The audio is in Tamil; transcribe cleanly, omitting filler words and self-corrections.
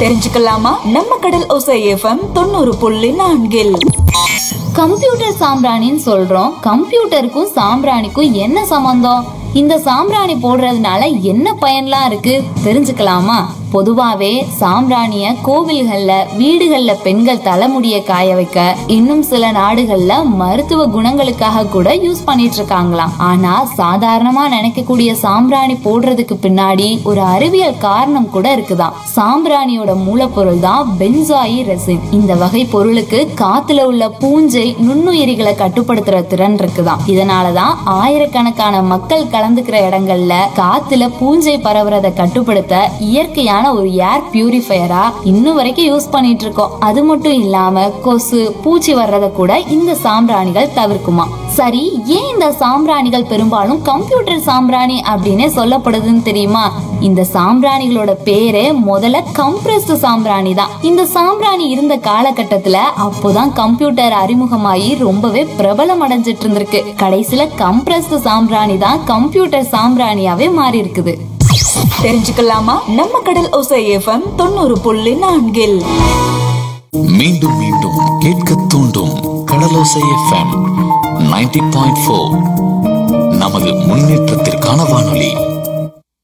தெரிஞ்சுக்கலாமா? நம்ம கடல் ஓசை எஃப்எம் 90.4. கம்ப்யூட்டர் சாம்பிராணின்னு சொல்றோம். கம்ப்யூட்டருக்கும் சாம்பிராணிக்கும் என்ன சம்பந்தம்? இந்த சாம்பிராணி போடுறதுனால என்ன பயன்லாம் இருக்கு தெரிஞ்சுக்கலாமா? பொதுவாவே சாம்பிராணிய கோவில்கள்ல, வீடுகள்ல பெண்கள் தலைமுடிய காய வைக்க, இன்னும் சில நாடுகள்ல மருத்துவ குணங்களுக்காக கூட யூஸ் பண்ணிட்டு இருக்காங்களாம். ஆனா சாதாரணமா நினைக்கக்கூடிய சாம்பிராணி போடுறதுக்கு பின்னாடி ஒரு அறிவியல் காரணம் கூட இருக்குதாம். சாம்பிராணியோட மூலப்பொருள் தான் பென்சாயி ரெசின். இந்த வகை பொருளுக்கு காத்துல உள்ள பூஞ்சை நுண்ணுயிரிகளை கட்டுப்படுத்துற திறன் இருக்குதாம். இதனாலதான் ஆயிரக்கணக்கான மக்கள் கலந்துக்கிற இடங்கள்ல காத்துல பூஞ்சை பரவுறதை கட்டுப்படுத்த இயற்கையான ஒரு ஏர் பியூரிஃபையரா இன்னும் வரைக்கும் யூஸ் பண்ணிட்டு இருக்கோம். அது மட்டும் இல்லாம கொசு, பூச்சி வர்றத கூட இந்த சாம்பிராணிகள் தவிர்க்குமா. சரி, ஏன் இந்த சாம்பிராணிகள் பெரும்பாலும் கம்ப்யூட்டர் சாம்பிராணி அப்படின்னே சொல்லப்படுதுன்னு தெரியுமா? இந்த சாம்பிராணிகளோட பேரே முதல்ல கம்ப்ரஸ்டு சாம்பிராணி தான். இந்த சாம்பிராணி இருந்த காலகட்டத்துல அப்போதான் கம்ப்யூட்டர் அறிமுகமாயி ரொம்பவே பிரபலம் அடைஞ்சிட்டு இருந்திருக்கு. கடைசியில கம்ப்ரஸ்டு சாம்பிராணி தான் கம்ப்யூட்டர் சாம்பிராணியாவே மாறி இருக்குது. தெரிஞ்சுக்கலாமா? நம்ம கடல் ஓசை எஃப்எம் 90.4. மீண்டும் மீண்டும் கேட்க தூண்டும் கடலோசை எஃப்எம் 90.4. நமது முன்னேற்றத்திற்கான வானொலி.